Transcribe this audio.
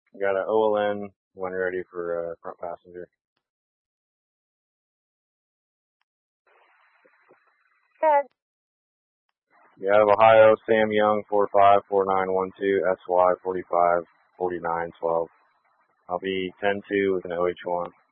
We got an OLN when ready for front passenger. Good. You out of Ohio, Sam Young, 454912, SY 454912. I'll be 10-2 with an OH1.